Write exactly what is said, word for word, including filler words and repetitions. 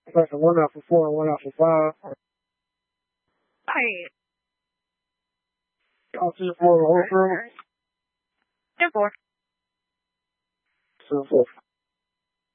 Pressing one out for four and one out for five. Hi. I'll see you for the whole crew. ten four. Ten four.